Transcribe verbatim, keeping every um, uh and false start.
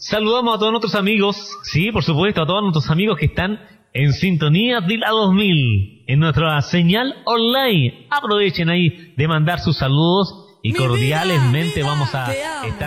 Saludamos a todos nuestros amigos, sí, por supuesto, a todos nuestros amigos que están en sintonía de la dos mil, en nuestra señal online. Aprovechen ahí de mandar sus saludos y cordialmente vamos a estar